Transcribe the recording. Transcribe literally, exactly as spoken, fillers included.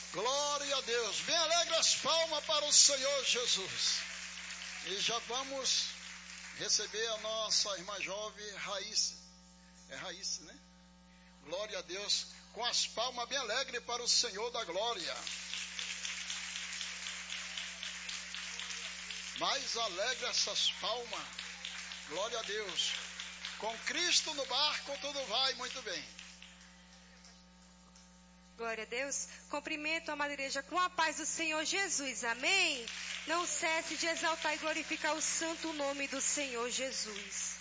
Glória a Deus. Bem alegre as palmas para o Senhor Jesus. E já vamos receber a nossa irmã jovem Raíssa. É Raíssa, né? Glória a Deus. Com as palmas bem alegres para o Senhor da glória. Mais alegre essas palmas. Glória a Deus. Com Cristo no barco tudo vai muito bem. Glória a Deus. Cumprimento a amada igreja com a paz do Senhor Jesus. Amém? Não cesse de exaltar e glorificar o santo nome do Senhor Jesus.